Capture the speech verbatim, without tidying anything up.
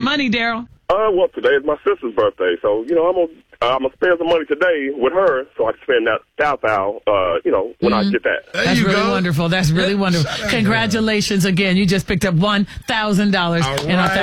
money, Daryl? Uh, well, today is my sister's birthday, so you know I'm gonna uh, I'm gonna spend some money today with her, so I can spend that thou thou, uh, you know, when mm-hmm. I get that. There That's you really go. wonderful. That's really yeah, wonderful. Congratulations again. You just picked up one thousand dollars in our